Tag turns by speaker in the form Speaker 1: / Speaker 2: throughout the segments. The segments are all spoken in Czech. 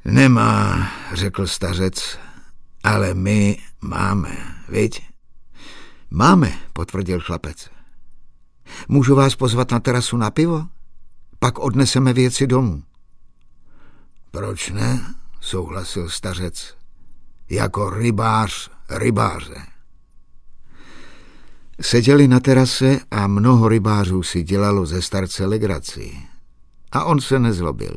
Speaker 1: Nemá, řekl stařec, ale my máme, viď?
Speaker 2: Máme, potvrdil chlapec. Můžu vás pozvat na terasu na pivo? Pak odneseme věci domů.
Speaker 1: Proč ne, souhlasil stařec, jako rybář rybáře. Seděli na terase a mnoho rybářů si dělalo ze starce legraci. A on se nezlobil.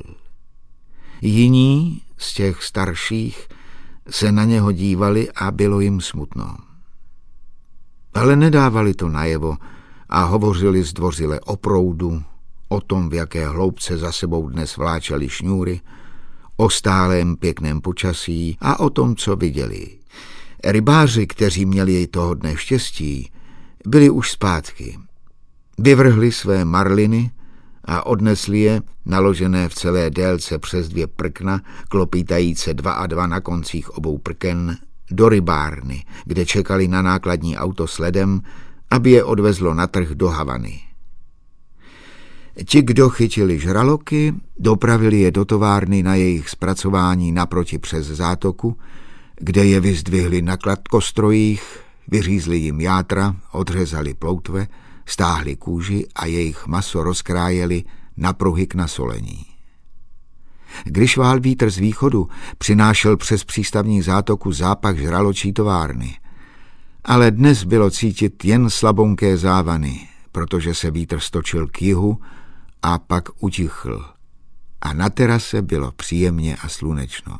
Speaker 1: Jiní z těch starších se na něho dívali a bylo jim smutno. Ale nedávali to najevo a hovořili zdvořile o proudu, o tom, v jaké hloubce za sebou dnes vláčeli šňůry, o stálém pěkném počasí a o tom, co viděli. Rybáři, kteří měli jej toho dne štěstí, byli už zpátky. Vyvrhli své marliny a odnesli je, naložené v celé délce přes 2 prkna, klopítajíce 2 a 2 na koncích obou prken, do rybárny, kde čekali na nákladní auto s ledem, aby je odvezlo na trh do Havany. Ti, kdo chytili žraloky, dopravili je do továrny na jejich zpracování naproti přes zátoku, kde je vyzdvihli na kladkostrojích, vyřízli jim játra, odřezali ploutve, stáhli kůži a jejich maso rozkrájeli na pruhy k nasolení. Když vál vítr z východu, přinášel přes přístavní zátoku zápach žraločí továrny. Ale dnes bylo cítit jen slabonké závany, protože se vítr stočil k jihu a pak utichl. A na terase bylo příjemně a slunečno.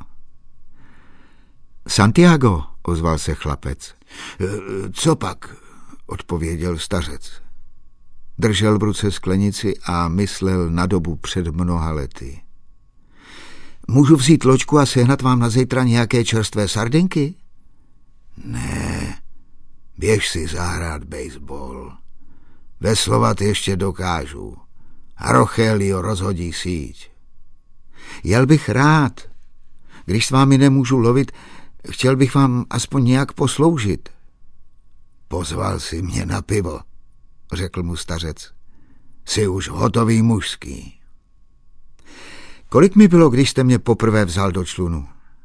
Speaker 2: Santiago, ozval se chlapec.
Speaker 1: Co pak, odpověděl stařec.
Speaker 2: Držel v ruce sklenici a myslel na dobu před mnoha lety. Můžu vzít loďku a sehnat vám na zítra nějaké čerstvé sardinky?
Speaker 1: Ne, běž si zahrát baseball. Veslovat ještě dokážu. A Rogelio rozhodí síť.
Speaker 2: Jel bych rád. Když s vámi nemůžu lovit, chtěl bych vám aspoň nějak posloužit.
Speaker 1: Pozval si mě na pivo, řekl mu stařec. Jsi už hotový mužský.
Speaker 2: Kolik mi bylo, když jste mě poprvé vzal do člunu?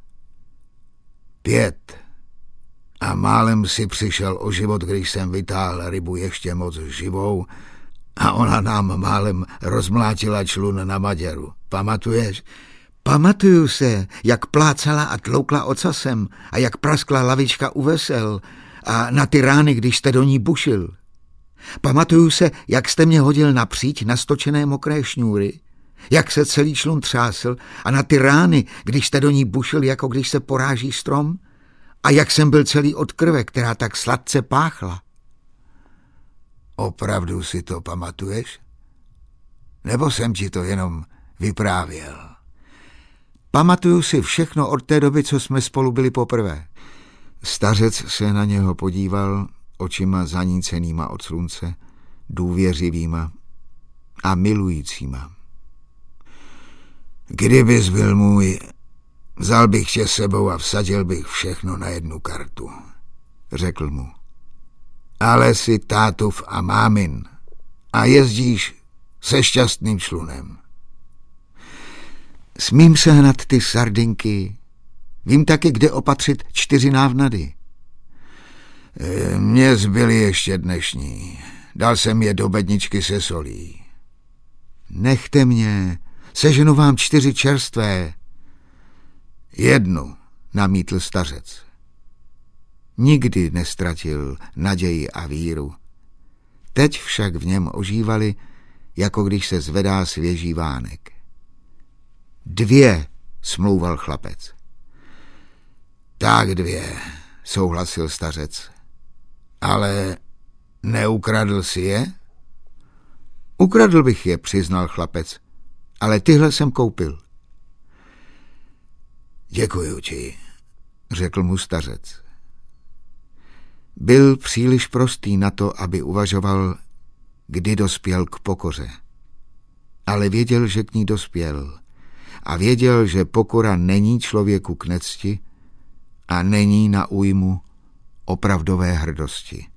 Speaker 1: 5. A málem si přišel o život, když jsem vytáhl rybu ještě moc živou a ona nám málem rozmlátila člun na Maděru. Pamatuješ?
Speaker 2: Pamatuju se, jak plácala a tloukla ocasem a jak praskla lavička u vesel a na ty rány, když jste do ní bušil. Pamatuju se, jak jste mě hodil na příď na stočené mokré šňůry, jak se celý člun třásl a na ty rány, když jste do ní bušil, jako když se poráží strom, a jak jsem byl celý od krve, která tak sladce páchla.
Speaker 1: Opravdu si to pamatuješ? Nebo jsem ti to jenom vyprávěl?
Speaker 2: Pamatuju si všechno od té doby, co jsme spolu byli poprvé.
Speaker 1: Stařec se na něho podíval očima zanícenýma od slunce, důvěřivýma a milujícíma. Kdybys byl můj, vzal bych tě sebou a vsadil bych všechno na 1 kartu, řekl mu. Ale jsi tátův a mámin a jezdíš se šťastným člunem.
Speaker 2: Smím sehnat ty sardinky. Vím taky, kde opatřit 4 návnady.
Speaker 1: Mně zbyly ještě dnešní. Dal jsem je do bedničky se solí.
Speaker 2: Nechte mě, seženu vám 4 čerstvé.
Speaker 1: 1,
Speaker 2: namítl stařec. Nikdy nestratil naději a víru. Teď však v něm ožívali, jako když se zvedá svěží vánek. 2, smlouval chlapec.
Speaker 1: Tak 2, souhlasil stařec. Ale neukradl si je?
Speaker 2: Ukradl bych je, přiznal chlapec, ale tyhle jsem koupil.
Speaker 1: Děkuju ti, řekl mu stařec.
Speaker 2: Byl příliš prostý na to, aby uvažoval, kdy dospěl k pokoře. Ale věděl, že k ní dospěl. A věděl, že pokora není člověku k necti a není na újmu opravdové hrdosti.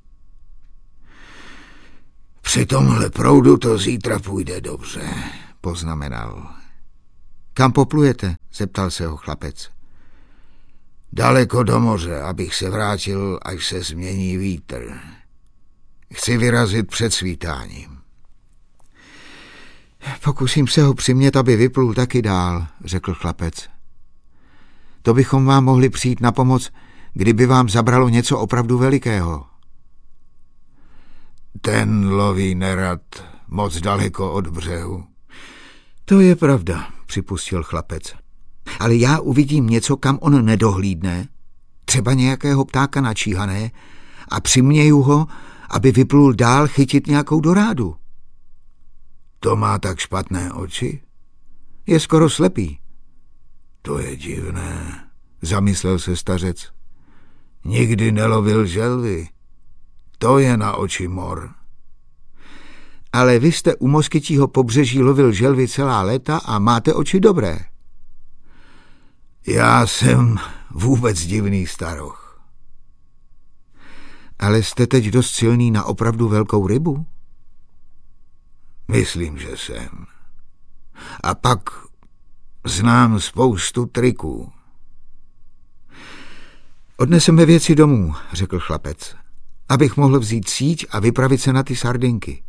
Speaker 1: Při tomhle proudu to zítra půjde dobře, poznamenal.
Speaker 2: Kam poplujete?
Speaker 1: zeptal se ho chlapec. Daleko do moře, abych se vrátil, až se změní vítr. Chci vyrazit před svítáním.
Speaker 2: Pokusím se ho přimět, aby vyplul taky dál, řekl chlapec. To bychom vám mohli přijít na pomoc, kdyby vám zabralo něco opravdu velikého.
Speaker 1: Ten loví nerad moc daleko od břehu.
Speaker 2: To je pravda, připustil chlapec. Ale já uvidím něco, kam on nedohlídne, třeba nějakého ptáka načíhané, a přiměju ho, aby vyplul dál chytit nějakou dorádu.
Speaker 1: To má tak špatné oči?
Speaker 2: Je skoro slepý.
Speaker 1: To je divné, zamyslel se stařec. Nikdy nelovil želvy. To je na oči mor.
Speaker 2: Ale vy jste u Moskytího pobřeží lovil želvy celá léta a máte oči dobré.
Speaker 1: Já jsem vůbec divný staroch.
Speaker 2: Ale jste teď dost silný na opravdu velkou rybu?
Speaker 1: Myslím, že jsem. A pak znám spoustu triků.
Speaker 2: Odneseme věci domů, řekl chlapec, abych mohl vzít síť a vypravit se na ty sardinky.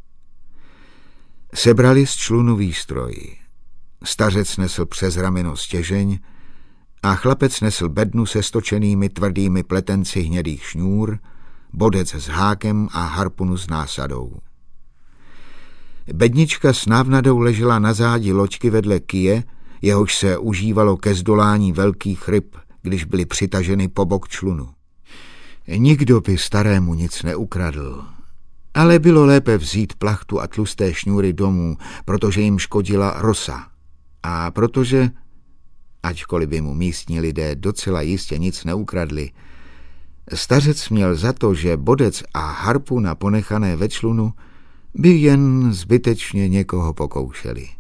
Speaker 2: Sebrali z člunu výstroj. Stařec nesl přes rameno stěžeň a chlapec nesl bednu se stočenými tvrdými pletenci hnědých šňůr, bodec s hákem a harpunu s násadou. Bednička s návnadou ležela na zádi loďky vedle kije, jehož se užívalo ke zdolání velkých ryb, když byly přitaženy po bok člunu. Nikdo by starému nic neukradl, ale bylo lépe vzít plachtu a tlusté šňůry domů, protože jim škodila rosa a protože, ačkoliv by mu místní lidé docela jistě nic neukradli, stařec měl za to, že bodec a harpuna ponechané ve člunu by jen zbytečně někoho pokoušeli.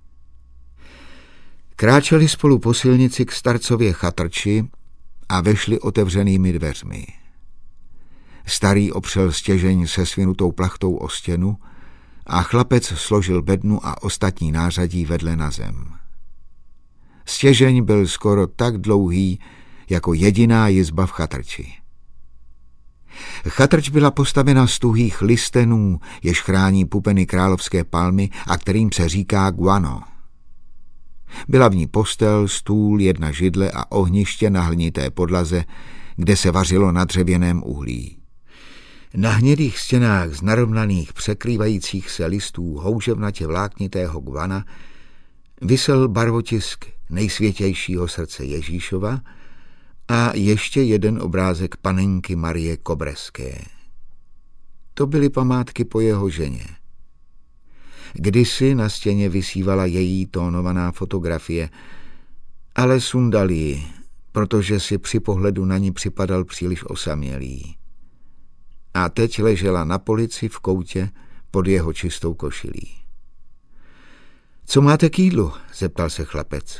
Speaker 2: Kráčeli spolu po silnici k starcově chatrči a vešli otevřenými dveřmi. Starý opřel stěžeň se svinutou plachtou o stěnu a chlapec složil bednu a ostatní nářadí vedle na zem. Stěžeň byl skoro tak dlouhý, jako jediná jizba v chatrči. Chatrč byla postavena z tuhých listenů, jež chrání pupeny královské palmy a kterým se říká guano. Byla v ní postel, stůl, jedna židle a ohniště na hlinité podlaze, kde se vařilo na dřevěném uhlí. Na hnědých stěnách z narovnaných překrývajících se listů houževnatě vláknitého guana visel barvotisk nejsvětějšího srdce Ježíšova a ještě jeden obrázek panenky Marie Kobreské. To byly památky po jeho ženě. Kdysi na stěně visívala její tónovaná fotografie, ale sundal ji, protože si při pohledu na ní připadal příliš osamělý. A teď ležela na polici v koutě pod jeho čistou košilí. Co máte k jídlu? Zeptal se chlapec.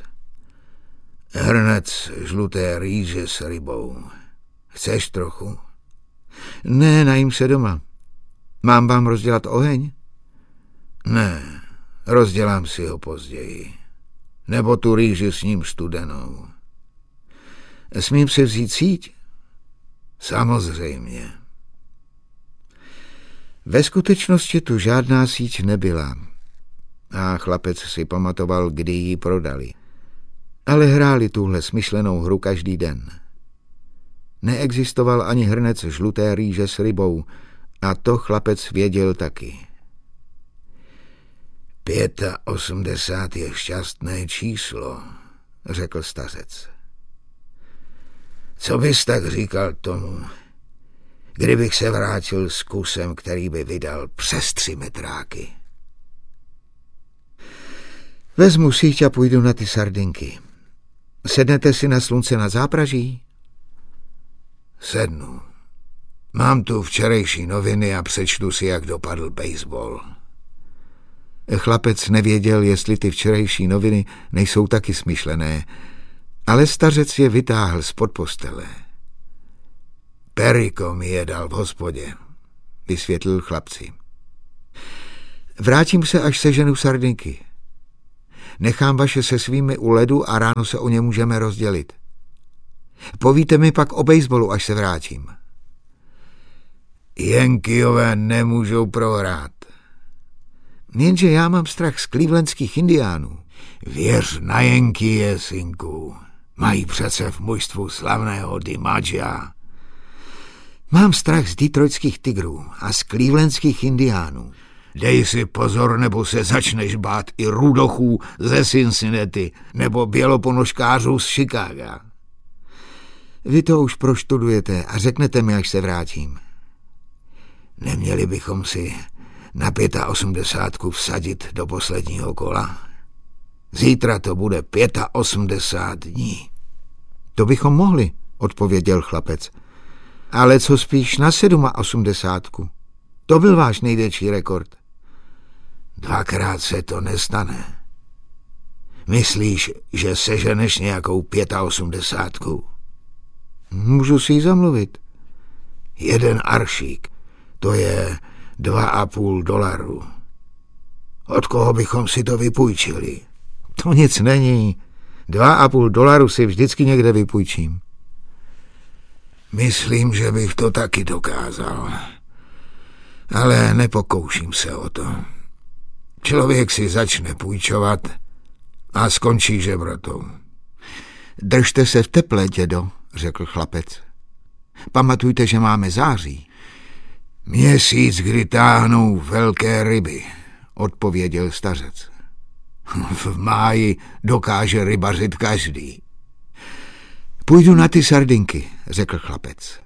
Speaker 1: Hrnec žluté rýže s rybou. Chceš trochu?
Speaker 2: Ne, najím se doma. Mám vám rozdělat oheň?
Speaker 1: Ne, rozdělám si ho později. Nebo tu rýži s ním studenou.
Speaker 2: Smím si vzít síť?
Speaker 1: Samozřejmě.
Speaker 2: Ve skutečnosti tu žádná síť nebyla. A chlapec si pamatoval, kdy ji prodali. Ale hráli tuhle smyšlenou hru každý den. Neexistoval ani hrnec žluté rýže s rybou a to chlapec věděl taky.
Speaker 1: 85 je šťastné číslo, řekl stařec. Co bys tak říkal tomu, kdybych se vrátil s kusem, který by vydal přes 3 metráky?
Speaker 2: Vezmu síť a půjdu na ty sardinky. Sednete si na slunce na zápraží?
Speaker 1: Sednu. Mám tu včerejší noviny a přečtu si, jak dopadl baseball.
Speaker 2: Chlapec nevěděl, jestli ty včerejší noviny nejsou taky smyšlené, ale stařec je vytáhl spod postele.
Speaker 1: Perico mi je dal v hospodě,
Speaker 2: vysvětlil chlapci. Vrátím se, až seženu sardinky.
Speaker 1: Nechám vaše se svými u ledu a ráno se o ně můžeme rozdělit. Povíte mi pak o bejsbolu, až se vrátím. Yankeeové nemůžou prohrát. Jenže já mám strach z clevelandských indiánů. Věř na Yankees, synku. Mají přece v mužstvu slavného DiMaggia. Mám strach z detroitských tigrů a z clevelandských indiánů. Dej si pozor, nebo se začneš bát i rudochů ze Cincinnati nebo běloponožkářů z Chicaga. Vy to už proštudujete a řeknete mi, až se vrátím. Neměli bychom si na 85 vsadit do posledního kola. Zítra to bude 85 dní. To bychom mohli, odpověděl chlapec. Ale co spíš na 87. To byl váš největší rekord. Dvakrát se to nestane. Myslíš, že seženeš nějakou 85? Můžu si ji zamluvit. Jeden aršík, to je $2,5. Od koho bychom si to vypůjčili? To nic není. $2,5 si vždycky někde vypůjčím. Myslím, že bych to taky dokázal. Ale nepokouším se o to. Člověk si začne půjčovat a skončí žebrotou. Držte se v teple, dědo, řekl chlapec. Pamatujte, že máme září. Měsíc, kdy táhnou velké ryby, odpověděl stařec. V máji dokáže rybařit každý. Půjdu na ty sardinky, řekl chlapec.